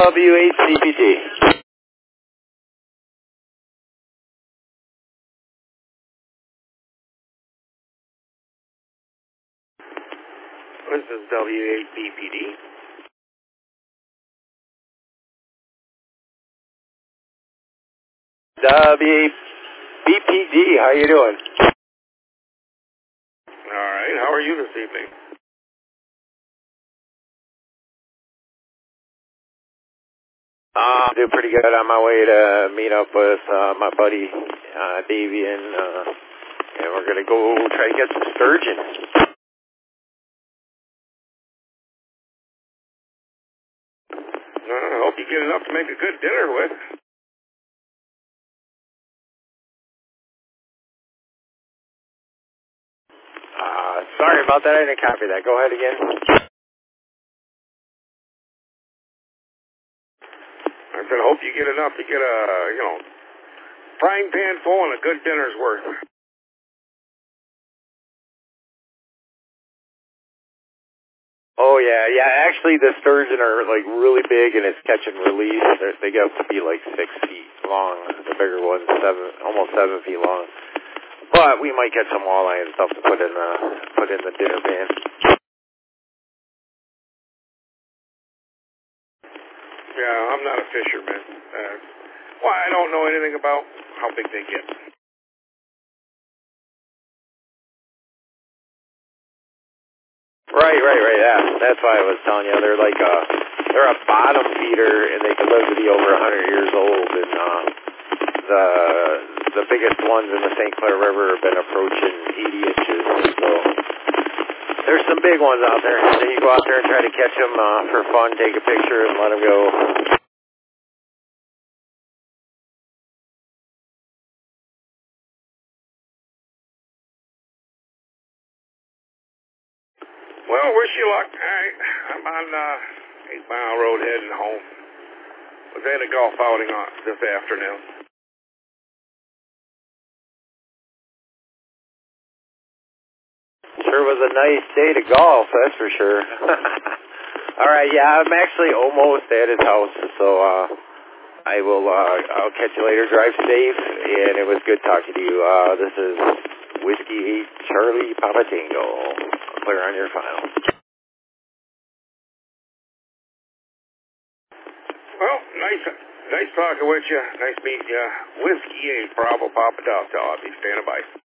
W8CPT. This is W8BPD. W8BPD, how you doing? All right, how are you this evening? Doing pretty good. On my way to meet up with my buddy Davian, and we're gonna go try to get some sturgeon. I hope you get enough to make a good dinner with. Sorry about that. I didn't copy that. Go ahead again. I said, hope you get enough to get a, frying pan full and a good dinner's worth. Oh yeah. Actually, the sturgeon are like really big, and it's catch and release. They get up to be like 6 feet long. The bigger ones, almost 7 feet long. But we might get some walleye and stuff to put in the dinner pan. Yeah, I'm not a fisherman. Well, I don't know anything about how big they get. Right. Yeah, that's why I was telling you. They're like they're a bottom feeder, and they can live to be over 100 years old. And the biggest ones in the St. Clair River have been approaching 80 inches. So there's some big ones out there. So you go out there and try to catch them for fun, take a picture, and let them go. Well, wish you luck. All right, I'm on 8 Mile Road heading home. Was at a golf outing this afternoon. Sure was a nice day to golf, that's for sure. All right, yeah, I'm actually almost at his house, so I'll catch you later. Drive safe, and it was good talking to you. This is Whiskey 8 Charlie Papa Tango. Clear on your file. Well, nice talking with you. Nice meeting you. Whiskey 8 Bravo Papa Delta. I'll be standing by.